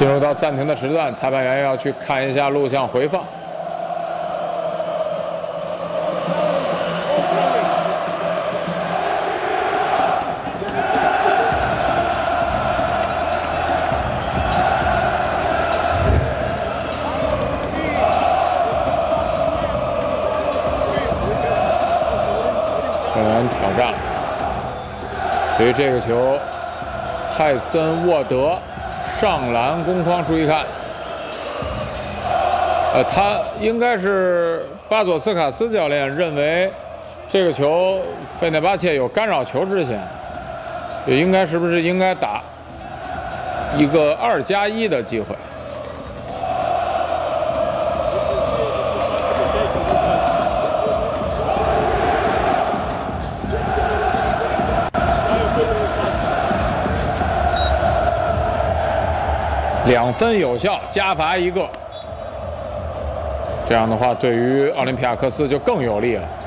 进入到暂停的时段，裁判员要去看一下录像回放。球员挑战，对于这个球，泰森沃德上篮攻框，注意看，他应该是巴佐斯卡斯教练认为这个球费内巴切有干扰球之嫌，也应该是不是应该打一个2+1的机会？2分有效，加罚1个，这样的话对于奥林匹亚克斯就更有利了。